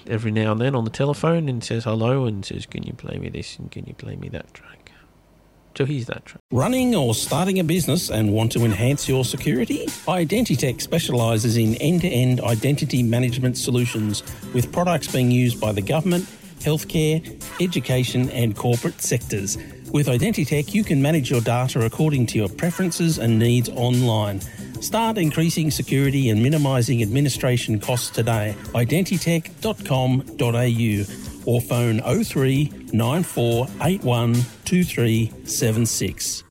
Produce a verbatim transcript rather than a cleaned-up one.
every now and then on the telephone and says hello and says, can you play me this and can you play me that track? So he's that track. Running or starting a business and want to enhance your security? Identitech specialises in end-to-end identity management solutions with products being used by the government, healthcare, education and corporate sectors. With Identitech, you can manage your data according to your preferences and needs online. Start increasing security and minimising administration costs today. identitech dot com dot a u or phone oh three nine four eight one two three seven six.